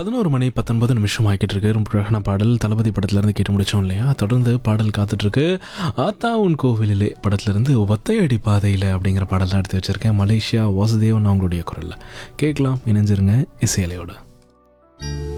11 மணி 19 நிமிஷம் ஆகிட்டு இருக்கு. ரொம்ப அழகான பாடல் தளபதி படத்துலேருந்து கேட்டு முடித்தோம் இல்லையா? தொடர்ந்து பாடல் காத்துட்ருக்கு. ஆத்தா உன் கோவிலிலே படத்துலேருந்து ஒத்தையடி பாதையில் அப்படிங்கிற பாடல் தான் எடுத்து வச்சுருக்கேன். மலேசியா வாசுதேவன் அவங்களுடைய குரலில் கேட்கலாம். இணைஞ்சிருங்க இசையலையோட.